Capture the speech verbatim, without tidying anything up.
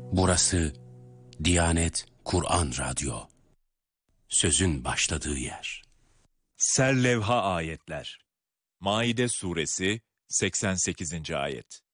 Burası Diyanet Kur'an Radyo. Sözün başladığı yer. Serlevha ayetler. Maide suresi seksen sekizinci ayet.